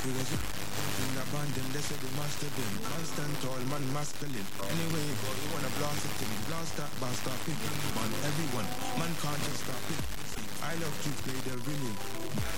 It was in that band, them they said they mastered them. Man stand tall, man masculine. Anyway, you go, you wanna blast it thing. Blast that bar, start picking. Man, everyone, man can't just stop it. I love to play the villain.